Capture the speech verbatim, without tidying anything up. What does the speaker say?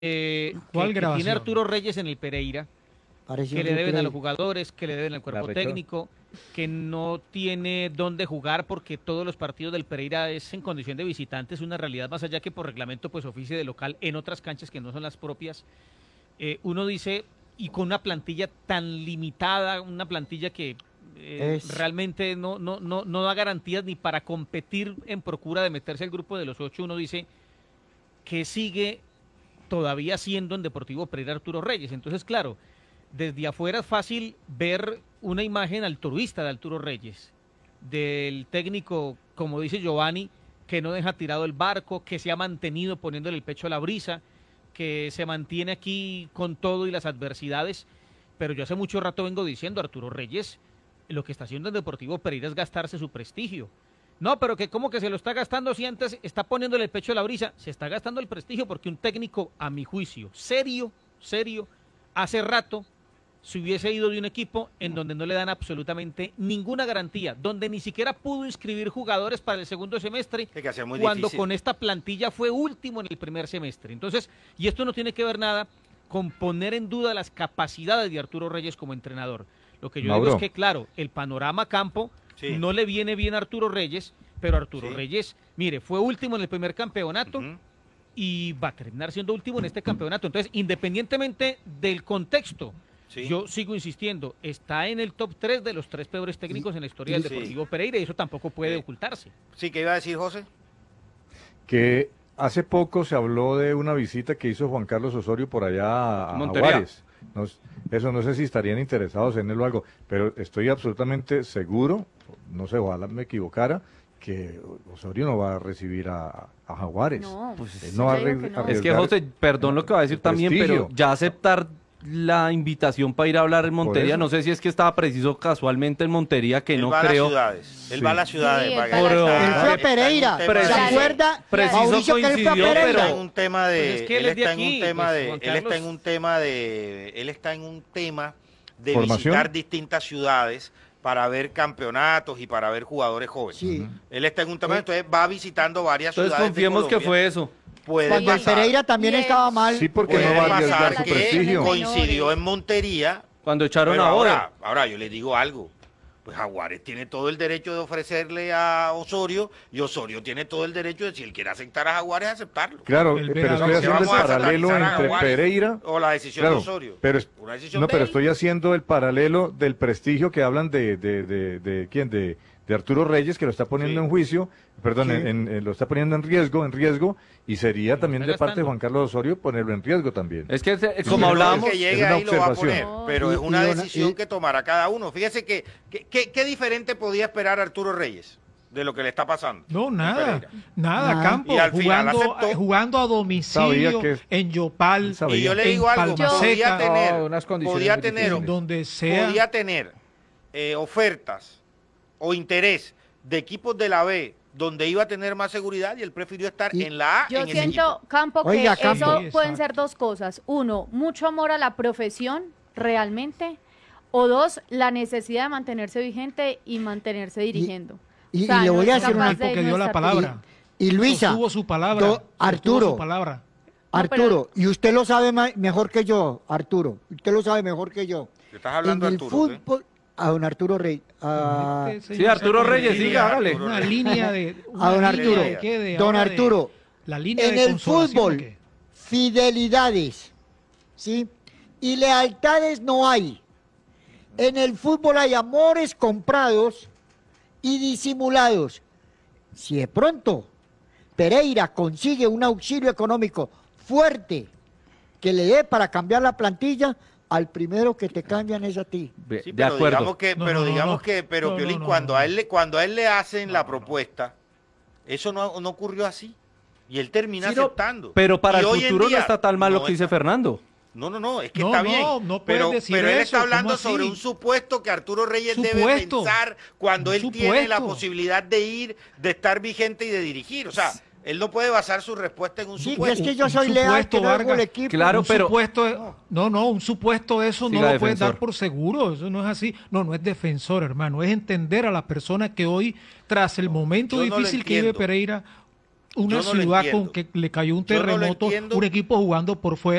eh, ¿Cuál que, que grabación? tiene Arturo Reyes en el Pereira, Parecía que un le deben a replay. los jugadores, que le deben al cuerpo técnico, que no tiene dónde jugar porque todos los partidos del Pereira es en condición de visitante, es una realidad más allá que por reglamento pues oficie de local en otras canchas que no son las propias. Eh, uno dice, y con una plantilla tan limitada, una plantilla que eh, Es- realmente no, no, no, no da garantías ni para competir en procura de meterse al grupo de los ocho, uno dice que sigue todavía siendo en Deportivo Pereira Arturo Reyes. Entonces, claro, desde afuera es fácil ver una imagen altruista de Arturo Reyes, del técnico, como dice Giovanni, que no deja tirado el barco, que se ha mantenido poniéndole el pecho a la brisa, que se mantiene aquí con todo y las adversidades, pero yo hace mucho rato vengo diciendo, Arturo Reyes, lo que está haciendo en Deportivo Pereira es gastarse su prestigio. No, pero que como que se lo está gastando si antes está poniéndole el pecho a la brisa, se está gastando el prestigio porque un técnico, a mi juicio, serio, serio, hace rato se hubiese ido de un equipo en donde no le dan absolutamente ninguna garantía, donde ni siquiera pudo inscribir jugadores para el segundo semestre, Es que hacía muy cuando difícil. con esta plantilla fue último en el primer semestre. Entonces, y esto no tiene que ver nada con poner en duda las capacidades de Arturo Reyes como entrenador. Lo que yo Mauro. digo es que, claro, el panorama campo Sí. no le viene bien a Arturo Reyes, pero Arturo Sí. Reyes, mire, fue último en el primer campeonato Ujú. y va a terminar siendo último en este campeonato. Entonces, independientemente del contexto, Sí. yo sigo insistiendo, está en el top tres de los tres peores técnicos en la historia del Sí. Deportivo Pereira y eso tampoco puede Sí. ocultarse. Sí, ¿qué iba a decir José? Que hace poco se habló de una visita que hizo Juan Carlos Osorio por allá a, a Montería. Jaguares. No s- eso no sé si estarían interesados en él o algo, pero estoy absolutamente seguro, no sé, ojalá me equivocara, que Osorio no va a recibir a, a Jaguares. No, Pues, él yo no va a digo arri- que no. arriesgar Es que José, perdón lo que va a decir el también, pero prestigio. ya aceptar la invitación para ir a hablar en Montería, eso. no sé si es que estaba preciso casualmente en Montería, que Él no va a creo. las ciudades. Él Sí. va a las ciudades. Sí, para él que- va a las está- Él fue a está en un Pereira. tema ¿Se de- acuerda? Preciso Mauricio, que él fue a coincidió, Él está Pereira. en un tema de, Pues es que él él es de está en aquí, un tema pues, de, Juan él está en Carlos. un tema de, él está en un tema de ¿Formación? visitar distintas ciudades para ver campeonatos y para ver jugadores jóvenes. Sí. Él está en un tema, entonces va visitando varias Entonces ciudades. de confiemos que Colombia. fue eso. Puede Cuando en pasar, Pereira también Y él- estaba mal. Sí, porque puede no va a arriesgar pasar su que prestigio. coincidió en Montería. Cuando echaron Pero a Oder. ahora, ahora yo les digo algo. Pues Jaguares tiene todo el derecho de ofrecerle a Osorio y Osorio tiene todo el derecho de si él quiere aceptar a Jaguares, aceptarlo. Claro, El eh, pero Vera estoy López. haciendo el Vamos a paralelo satanizar a entre Jaguares Pereira. o la decisión Claro, de Osorio. pero es- Una decisión no, de pero él. estoy haciendo el paralelo del prestigio que hablan de, de, de, de quién, de, de Arturo Reyes, que lo está poniendo Sí. en juicio, perdón, Sí. en- en- en- lo está poniendo en riesgo, en riesgo, y sería también está de parte de gastando. Juan Carlos Osorio ponerlo en riesgo también. Es que eh, Sí, como no, hablábamos, el que llegue es una ahí lo va a poner, observación. pero Y- es una y una- decisión y- que tomará cada uno. Fíjese que, que, que- qué diferente podía esperar Arturo Reyes de lo que le está pasando. No, en nada, Pereira. nada, Nada. Campo, Y al final jugando, aceptó. eh, jugando a domicilio, Sabía que- en Yopal, Él sabía. Y yo le en digo algo, Palma podía Seca, tener, No, unas condiciones podía muy tener, difíciles. en donde sea. podía tener eh, ofertas o interés de equipos de la B donde iba a tener más seguridad y él prefirió estar Y- en la A. Yo en ese siento, equipo. Campo, que Oiga, Campo. eso Sí, pueden exacto. ser dos cosas. Uno, mucho amor a la profesión, realmente. O dos, la necesidad de mantenerse vigente y mantenerse dirigiendo. y- O sea, y le no voy a es decir capaz una- tipo de que no dio la estar palabra. Y, y Luisa, Sostuvo su palabra. do- sostuvo Arturo, su palabra. Arturo, y usted lo sabe ma- mejor que yo, Arturo, usted lo sabe mejor que yo. Le estás hablando en a el Arturo, ¿eh? fútbol, a don Arturo Rey, a, Este Sí, señor Arturo se Reyes, consigue siga, hágale. Una línea de. una a don línea Arturo, de qué, de don ahora de- Arturo, la línea en de el consolación, fútbol, ¿o qué? fidelidades, ¿sí? Y lealtades no hay. En el fútbol hay amores comprados y disimulados. Si de pronto Pereira consigue un auxilio económico fuerte que le dé para cambiar la plantilla, al primero que te cambian es a ti. de, Sí, de pero acuerdo. digamos que, No, pero no, no, digamos no. que, pero No, Piolín, no, no, cuando no. a él le, cuando a él le hacen la propuesta, eso no, no ocurrió así. Y él termina Sí, no, aceptando. Pero para Y el hoy en futuro no día, está tan mal lo no que dice está- Fernando. No, no, no, es que No, está no, bien. no puedes pero, decir pero él eso, está hablando ¿cómo sobre así? un supuesto que Arturo Reyes debe Supuesto. pensar cuando Un él tiene la supuesto. posibilidad de ir, de estar vigente y de dirigir. O sea, él no puede basar su respuesta en un Sí, que supuesto. es que yo Un soy leal, supuesto, que no hago el Vargas. equipo. Claro, un pero- supuesto, no, no, un supuesto de eso Siga, no lo puedes defensor. dar por seguro, eso no es así. No, no es defensor, hermano, es entender a la persona que hoy, tras el momento Yo no lo difícil que vive entiendo. Pereira, Una Yo no lo ciudad entiendo. con que le cayó un Yo no lo terremoto, entiendo. un equipo jugando por fuera.